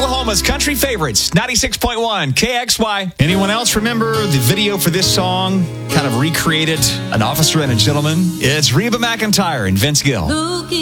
Oklahoma's country favorites, 96.1 KXY. Anyone else remember the video for this song? Kind of recreated An Officer and a Gentleman. It's Reba McEntire and Vince Gill.